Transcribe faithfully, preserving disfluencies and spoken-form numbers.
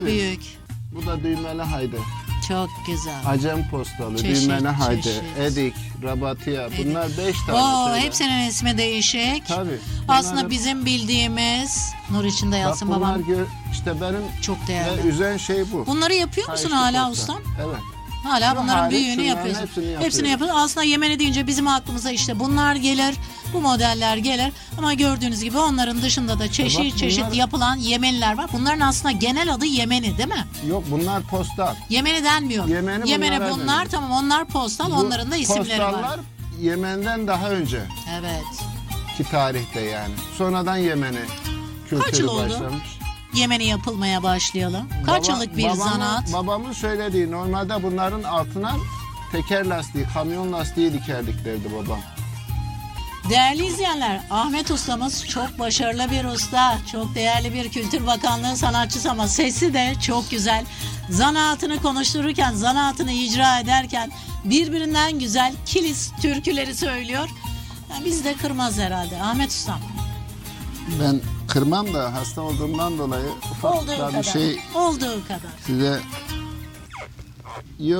Büyük. Bu da düğmeli haydi. Çok güzel. Acem postalı, Çeşit, düğmeli haydi, çeşit. edik, rabatiya. Bunlar beş tane. Oo, şöyle. hepsinin ismi değişik. Tabii. Aslında Bunları- bizim bildiğimiz, nur içinde Bak yatsın bunlar babam. gör, işte benim Çok ve değerli. üzen şey bu. Bunları yapıyor musun Kayışlı hala posta. ustam? Evet. Hala Şu bunların hariç büyüğünü şunların yapıyorsun. hepsini yapıyorum. Hepsini yapıyorsun. Aslında Yemeni deyince bizim aklımıza işte bunlar gelir, bu modeller gelir. Ama gördüğünüz gibi onların dışında da çeşit E bak çeşit bunlar- yapılan Yemeniler var. Bunların aslında genel adı Yemeni değil mi? Yok bunlar postal. Yemeni denmiyor. Yemeni Yemeni bunlara bunlar deniyor. tamam onlar postal Bu onların da isimleri var. postallar Yemen'den daha önce Evet. ki tarihte yani. Sonradan Yemen'i Kaç kültürü yıl oldu? başlamış. Yemeni yapılmaya başlayalım. Kaç Baba- yıllık bir babamın- zanaat? Babamın söylediği normalde bunların altına teker lastiği, kamyon lastiği dikerdik derdi babam. Değerli izleyenler, Ahmet ustamız çok başarılı bir usta. Çok değerli bir Kültür Bakanlığı sanatçısı ama sesi de çok güzel. Zanaatını konuştururken, zanaatını icra ederken birbirinden güzel kilis türküleri söylüyor. Yani bizi de kırmaz herhalde Ahmet ustam. Ben kırmam da hasta olduğumdan dolayı ufak Olduğu da kadar. bir şey Olduğu kadar. size